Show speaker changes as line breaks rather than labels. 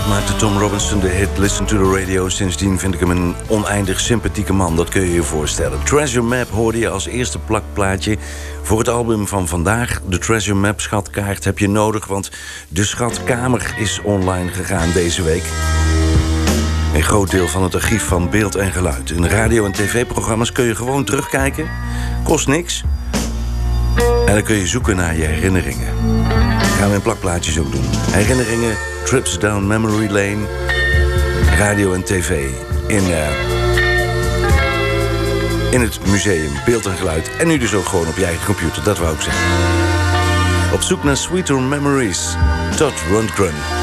Ooit maakte Tom Robinson de hit Listen to the Radio. Sindsdien vind ik hem een oneindig sympathieke man, dat kun je je voorstellen. Treasure Map hoorde je als eerste plakplaatje voor het album van vandaag. De Treasure Map schatkaart heb je nodig, want de schatkamer is online gegaan deze week. Een groot deel van het archief van beeld en geluid. In radio- en tv-programma's kun je gewoon terugkijken. Kost niks. En dan kun je zoeken naar je herinneringen. Dat gaan we in plakplaatjes ook doen. Herinneringen, trips down memory lane, radio en tv. In het museum, beeld en geluid. En nu dus ook gewoon op je eigen computer, dat wou ik zeggen. Op zoek naar sweeter memories. Todd Rundgren.